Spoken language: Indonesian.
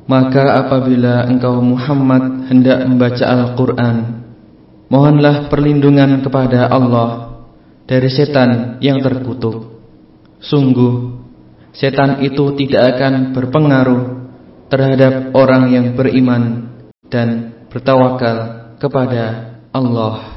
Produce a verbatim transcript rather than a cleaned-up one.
Maka apabila engkau Muhammad hendak membaca Al-Quran, mohonlah perlindungan kepada Allah dari setan yang terkutuk. Sungguh, setan itu tidak akan berpengaruh terhadap orang yang beriman dan bertawakal kepada Allah.